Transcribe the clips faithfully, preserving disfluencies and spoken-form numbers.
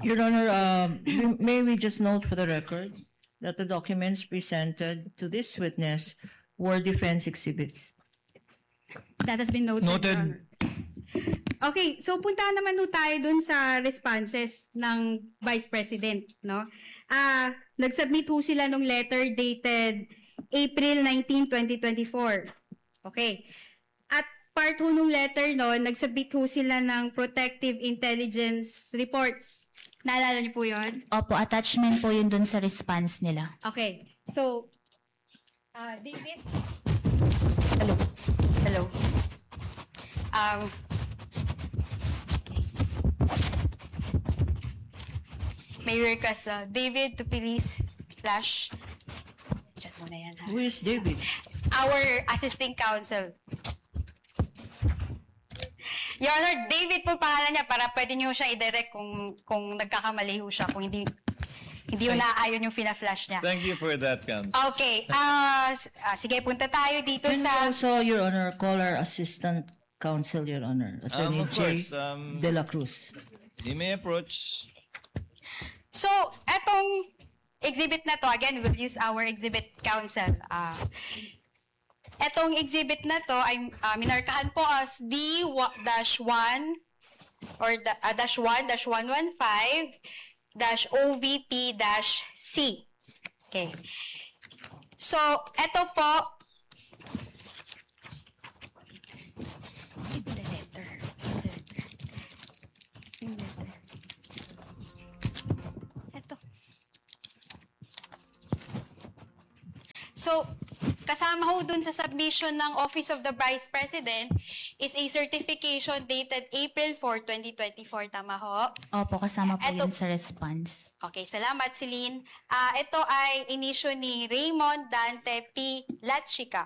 Your Honor, um, may we just note for the record that the documents presented to this witness were defense exhibits. That has been noted, Noted. Your Honor. Okay, so puntahan naman po tayo dun sa responses ng Vice President, no? Ah, nag-submit po sila ng letter dated April nineteenth, twenty twenty-four. Okay. At part ho nung letter no, nag-submit ho sila ng protective intelligence reports. Naalala niyo po yun? Opo, attachment po yun dun sa response nila. Okay. So, ah, David? Hello. Hello. Um, may request, uh, David, to please flash. Chat muna yan, ha? Who is David? Our assisting counsel. Your Honor, David po pangalan niya para pwede niyo siya i-direct kung kung nagkakamali ho siya, kung hindi hindi ho naaayon yung fina-flash niya. Thank you for that, Counsel. Okay. Uh, sige, punta tayo dito Can we sa... also, Your Honor, call our assistant counsel, Your Honor, Attorney Um, of J. course, um, De La Cruz. You may approach. So, etong exhibit na to, again, we'll use our exhibit counsel. Uh, etong exhibit na to ay uh, minarkahan po as D one or the, uh, dash one dash one one five dash O V P dash C. Okay. So, eto po, the letter. The letter. Eto. So, kasama ho dun sa submission ng Office of the Vice President is a certification dated April fourth, twenty twenty-four. Tama ho? Opo, kasama po Eto- yun sa response. Okay, salamat, Celine. Ah, ito ay inisyo ni Raymond Dante P. Lachica.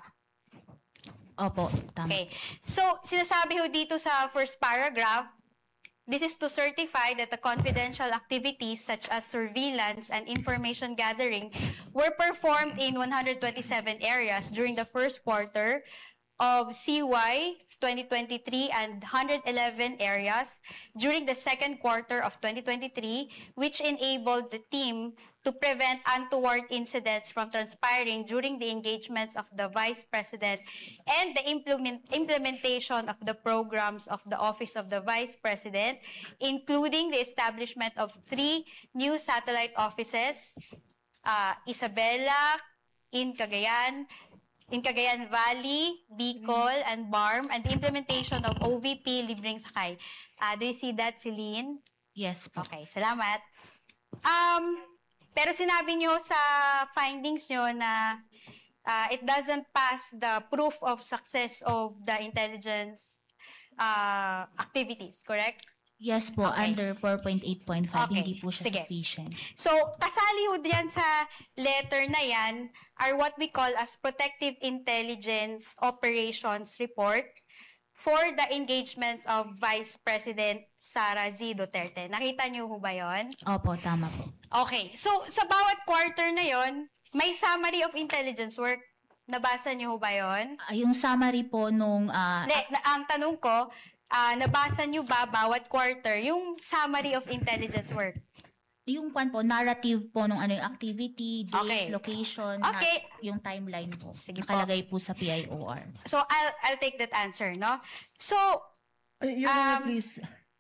Opo, tama. Okay. So, sinasabi ho dito sa first paragraph, this is to certify that the confidential activities such as surveillance and information gathering were performed in one hundred twenty-seven areas during the first quarter of C Y twenty twenty-three and one hundred eleven areas during the second quarter of twenty twenty-three, which enabled the team to prevent untoward incidents from transpiring during the engagements of the Vice President and the implement implementation of the programs of the Office of the Vice President, including the establishment of three new satellite offices, uh, Isabela, in Cagayan, in Cagayan Valley, Bicol, and B A R M, and the implementation of O V P Libreng Sakay. Uh, do you see that, Celine? Yes po. Okay, salamat. Um, pero sinabi nyo sa findings nyo na uh, it doesn't pass the proof of success of the intelligence uh, activities, correct? Yes po, Okay. under four point eight point five, Okay, hindi po siya sige. sufficient. So, kasali ho diyan sa letter na yan are what we call as Protective Intelligence Operations Report for the engagements of Vice President Sara Z. Duterte. Nakita niyo ho ba yon? Opo, tama po. Okay. So, sa bawat quarter na yon, may summary of intelligence work. Nabasa niyo ho ba yon? Ah, yung summary po nung ah, Hindi, na, ang tanong ko, ah, nabasa niyo ba bawat quarter yung summary of intelligence work? yung kwan po, narrative po nung ano yung activity, date, Okay. location, Okay. na- yung timeline po. Sige po. Nakalagay po sa P I O R. So, I'll, I'll take that answer, no? So, Uh, Your Honor, Um, please.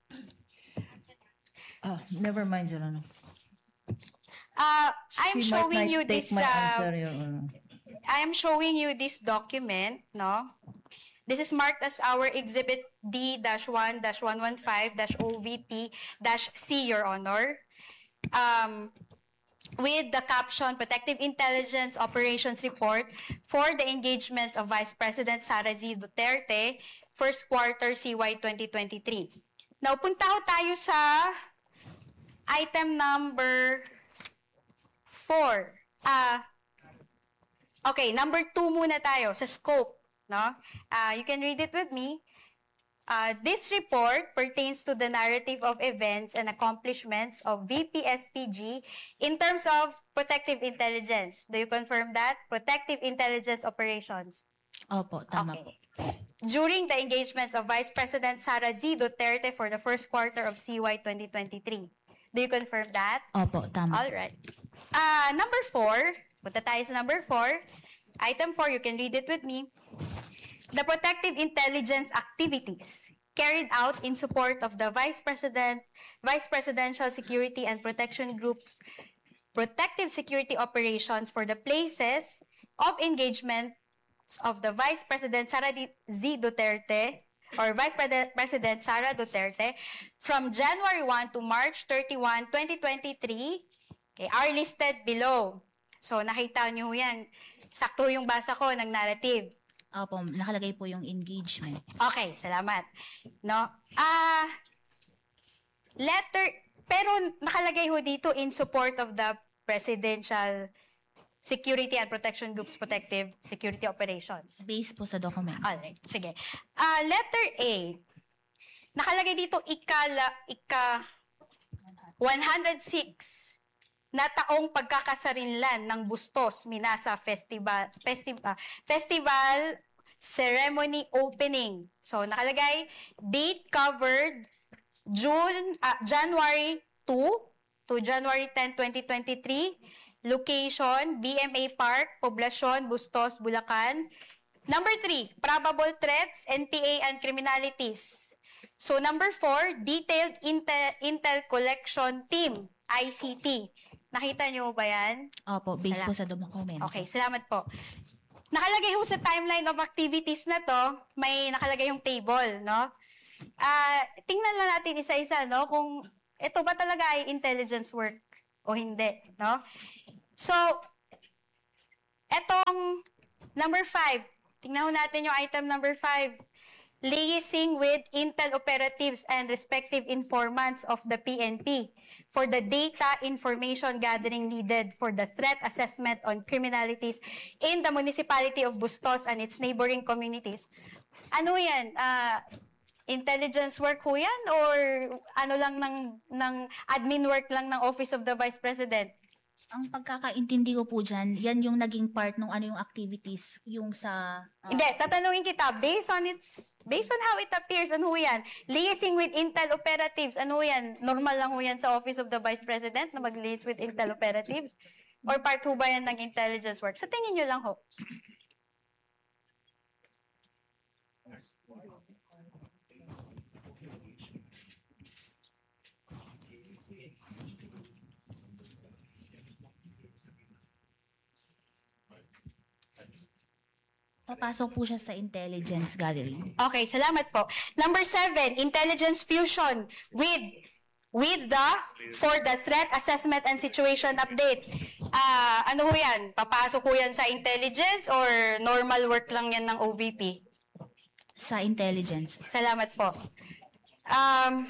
Ah, never mind, Your Honor. uh, I'm She showing might you not take this, my uh, answer, Your Honor. I am showing you this document, no? This is marked as our Exhibit D one one five O V P C, Your Honor. Um, with the caption, Protective Intelligence Operations Report for the engagements of Vice President Sara Z. Duterte, first quarter C Y twenty twenty-three. Now, punta ho tayo sa item number four. Ah, okay, number two muna tayo sa scope, no? Uh, you can read it with me. Uh, this report pertains to the narrative of events and accomplishments of V P S P G in terms of protective intelligence. Do you confirm that? Protective intelligence operations. Opo, tama po. Okay. During the engagements of Vice President Sara Z. Duterte for the first quarter of C Y twenty twenty-three. Do you confirm that? Opo, tama. All right. Uh, number four, punta tayo sa number four. Item four, you can read it with me. The protective intelligence activities carried out in support of the Vice President, Vice Presidential Security and Protection Group's protective security operations for the places of engagement of the Vice President Sara Z. Duterte or Vice President Sara Duterte from January first to March thirty-first, twenty twenty-three, okay, are listed below. So nakita niyo yan. Sakto yung basa ko ng narrative. Opo, nakalagay po yung engagement. Okay, salamat. No? Ah, letter, pero nakalagay ho dito in support of the Presidential Security and Protection Group's protective security operations. Based po sa document. Alright, sige. Ah, letter A, nakalagay dito ikala, ika one hundred six na taong pagkakasarinlan ng Bustos Minasa Festival Festival Festival Ceremony Opening. So nakalagay date covered June uh, January second to January tenth, twenty twenty-three. Location B M A Park, Poblacion, Bustos, Bulacan. Number three, probable threats, N P A and criminalities. So number four, detailed intel, intel collection team, I C T. Nakita niyo ba yan? Opo, based Salam- po sa document. Okay, salamat po. Nakalagay ho sa timeline of activities na to, may nakalagay yung table, no? Ah, tingnan lang natin isa-isa, no? Kung ito ba talaga ay intelligence work o hindi, no? So, etong number five, tingnan ho natin yung item number five. Liaising with intel operatives and respective informants of the P N P for the data information gathering needed for the threat assessment on criminalities in the municipality of Bustos and its neighboring communities. Ano yan? Uh, intelligence work ho yan? Or ano lang ng, ng admin work lang ng Office of the Vice President? Ang pagkakaintindi ko po dyan, yan yung naging part ng ano yung activities, yung sa... ah, Hindi, tatanungin kita, based on its, based on how it appears, ano ho yan? Liaising with intel operatives, ano ho yan? Normal lang ho yan sa Office of the Vice President na mag-liaise with intel operatives? Or part ho ba yan ng intelligence work? Sa tingin nyo lang ho. Papasok po siya sa intelligence gathering. Okay, salamat po. Number seven, intelligence fusion with with the for the threat assessment and situation update. Ah, ano ho yan? Papasok ho yan sa intelligence or normal work lang yan ng O V P? Sa intelligence. Salamat po. Um,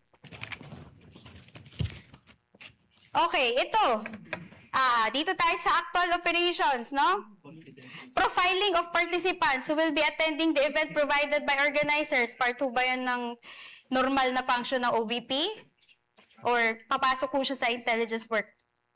okay, ito. Ah, dito tayo sa actual operations, no? Profiling of participants who will be attending the event provided by organizers. Part two ba yan ng normal na function ng O V P? Or papasok po siya sa intelligence work?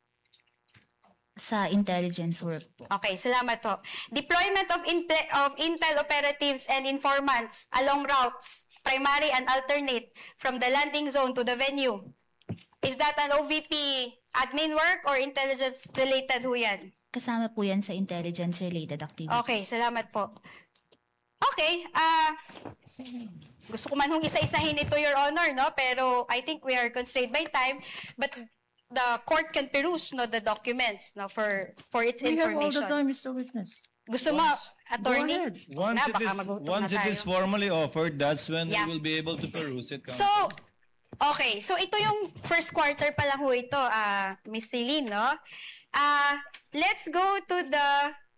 Sa intelligence work po. Okay, salamat po. Deployment of, inte- of intel operatives and informants along routes, primary and alternate, from the landing zone to the venue. Is that an O V P admin work or intelligence-related ho yan? Kasama po yan sa intelligence-related activities. Okay, salamat po. Okay, ah... gusto ko man hong isa-isahin ito, Your Honor, no? Pero I think we are constrained by time. But the court can peruse, no, the documents, no, for for its We have all information. the time, Mister Witness. Gusto mo, attorney? Go ahead. Once Na, it baka is, magutom na once it tayo. is formally offered, that's when Yeah. we will be able to peruse it. So, Counsel. okay. So, ito yung first quarter pa lang ho ito, ah, Miss Celine, no? Ah, let's go to the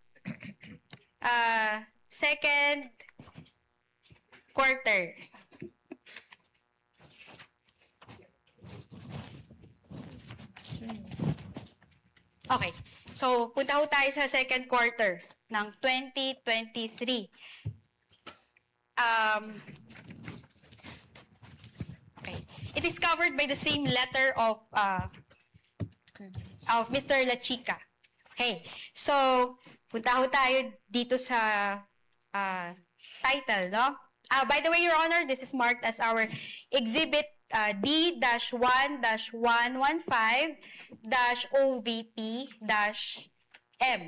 ah, second quarter. Okay. So, punta ho tayo sa second quarter ng twenty twenty-three. Um, okay. It is covered by the same letter of uh, of Mister La Chica. Okay. So, punta ho tayo dito sa uh, title, no? Ah, by the way, Your Honor, this is marked as our Exhibit uh, D one one five O V P-M.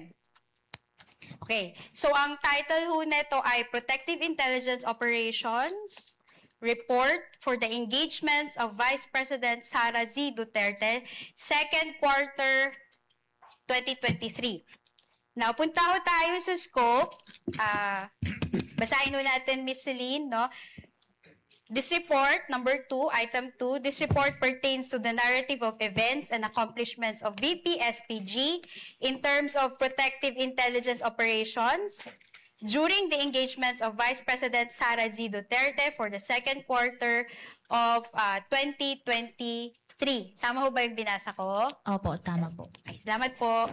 Okay, so ang title ho nito ay Protective Intelligence Operations Report for the Engagements of Vice President Sara Z. Duterte, second quarter twenty twenty-three. Now, punta ho tayo sa scope. Uh, basahin ho natin, Miss Celine, no? This report, number two, item two, this report pertains to the narrative of events and accomplishments of V P S P G in terms of protective intelligence operations during the engagements of Vice President Sara Z. Duterte for the second quarter of uh, twenty twenty-three. Tama ho ba yung binasa ko? Opo, tama po. Ay, salamat po.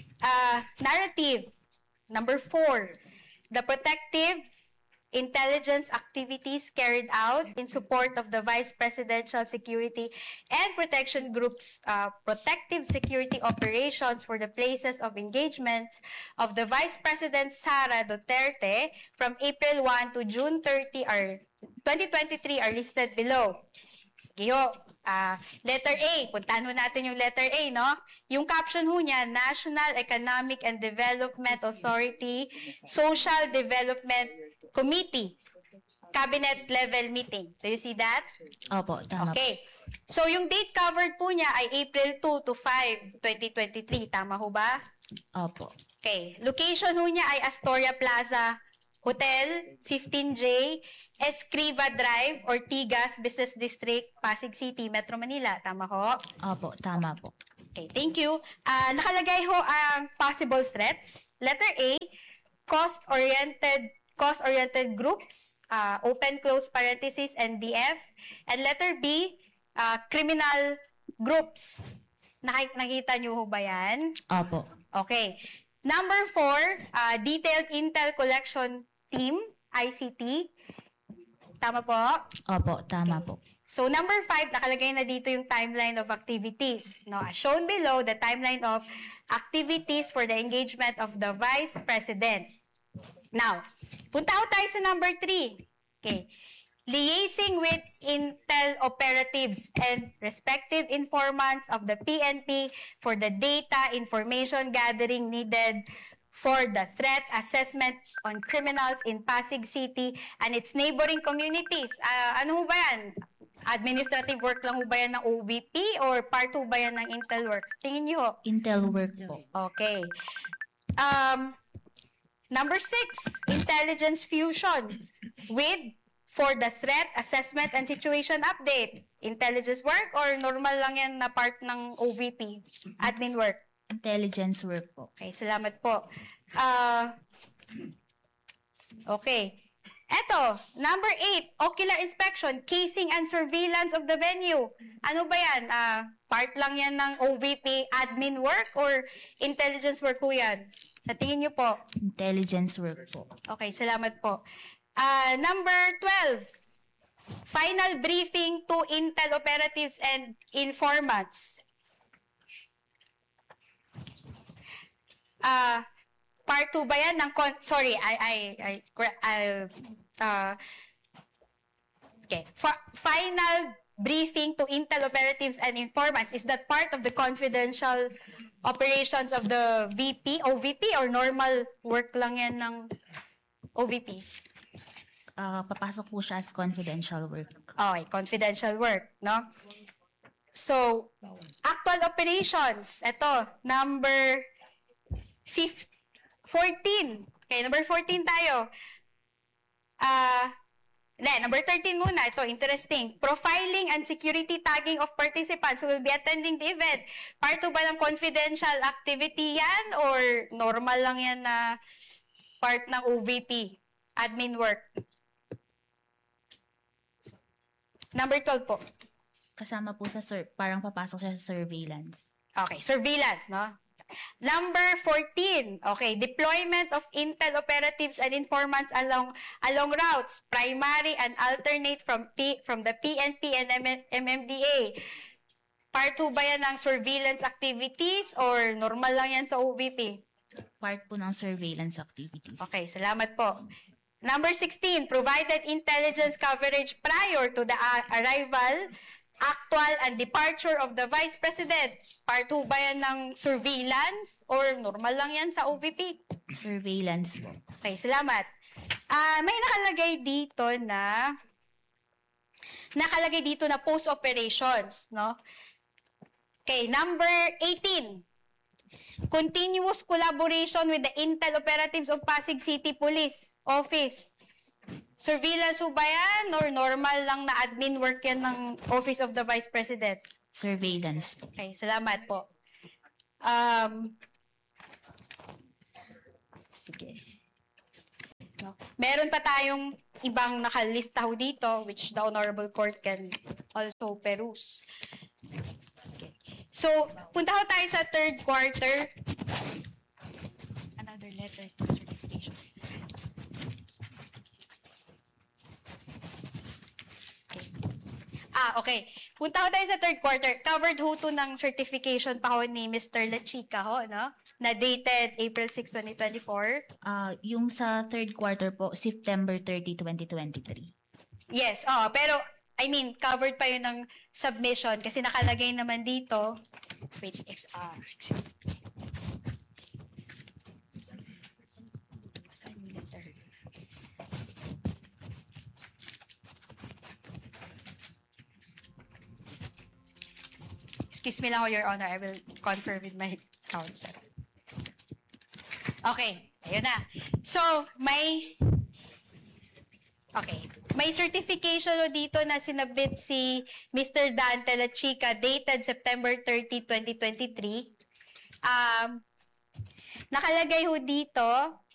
Uh, narrative, number four, the protective intelligence activities carried out in support of the Vice Presidential Security and Protection Group's uh, protective security operations for the places of engagements of the Vice President Sara Duterte from April first to June thirtieth are twenty twenty-three are listed below. Sige ho. Uh, letter A, puntahan ho natin yung letter A, no? Yung caption ho niya, National Economic and Development Authority Social Development Committee Cabinet Level Meeting. Do you see that? Opo, tama po. Okay. So, yung date covered po niya ay April second to fifth, twenty twenty-three. Tama ho ba? Opo. Okay. Location ho niya ay Astoria Plaza Hotel, fifteen J, Escriva Drive, Ortigas Business District, Pasig City, Metro Manila. Tama ho? Opo, tama po. Okay, thank you. Uh, nakalagay ho ang possible threats. Letter A, cost-oriented cost-oriented groups, uh, open close parenthesis, N D F. And letter B, uh, criminal groups. Nakik- nakita niyo ho ba yan? Opo. Okay. Number four, uh, detailed intel collection team, I C T. Tama po? Opo, tama po. So, number five, nakalagay na dito yung timeline of activities. No, as shown below, the timeline of activities for the engagement of the Vice President. Now, punta ko tayo sa number three. Okay. Liaising with intel operatives and respective informants of the P N P for the data information gathering needed for the threat assessment on criminals in Pasig City and its neighboring communities. Uh, ano ho ba yan? Administrative work lang ho ba yan ng O V P or part ho ba yan ng intel work? Tingin niyo ho. Intel work po. Okay. Um, number six, intelligence fusion with for the threat assessment and situation update. Intelligence work or normal lang yan na part ng O V P? Admin work. Intelligence work po. Okay, salamat po. Uh, okay. Eto, number eight, ocular inspection, casing and surveillance of the venue. Ano ba yan? Uh, part lang yan ng O V P admin work or intelligence work po yan? Sa tingin niyo po? Intelligence work po. Okay, salamat po. Uh, number twelve, final briefing to intel operatives and informants. Uh, part two ba yan ng con- sorry, I I I I uh, okay. Fa- final briefing to intel operatives and informants, is that part of the confidential operations of the V P, O V P, or normal work lang yan ng O V P? Uh, papasok po siya as confidential work. Okay, confidential work, no? So, actual operations. Ito, number fifteen, fourteen. Okay, number fourteen tayo. Ah, uh, number thirteen muna. Ito, interesting. Profiling and security tagging of participants who will be attending the event. Part two ba ng confidential activity yan or normal lang yan na part ng O V P? Admin work. Number twelve po. Kasama po sa sur- parang papasok siya sa surveillance. Okay, surveillance, no? Number fourteen, okay, deployment of intel operatives and informants along along routes, primary and alternate from P, from the P N P and M M D A. Part two ba yan ng surveillance activities or normal lang yan sa O V P? Part po ng surveillance activities. Okay, salamat po. Number sixteen, provided intelligence coverage prior to the uh, arrival actual and departure of the Vice President. Part two ba yan ng surveillance or normal lang yan sa O V P? Surveillance po. Okay, salamat. Ah, may nakalagay dito na nakalagay dito na post operations, no? Okay, number eighteen. Continuous collaboration with the Intel operatives of Pasig City Police Office. Surveillance po ba yan or normal lang na admin work yan ng Office of the Vice President? Surveillance po. Okay, salamat po. Um, sige. No. Meron pa tayong ibang nakalista ho dito which the Honorable Court can also peruse. Okay. So, punta ho tayo sa third quarter. Another letter to certification. Okay. Ah, okay. Punta ho tayo sa third quarter. Covered ho to ng certification pa ho ni Mister Lachica ho, no? Na dated April sixth, twenty twenty-four. Ah, yung sa third quarter po, September thirtieth, twenty twenty-three. Yes, oh, pero I mean, covered pa yun ng submission kasi nakalagay naman dito. Wait, X R. Excuse me lang, Your Honor. I will confer with my counsel. Okay, ayun na. So, may Okay. May certification o dito na sinabit si Mister Dante Lachica dated September thirtieth, twenty twenty-three. Um, nakalagay ho dito,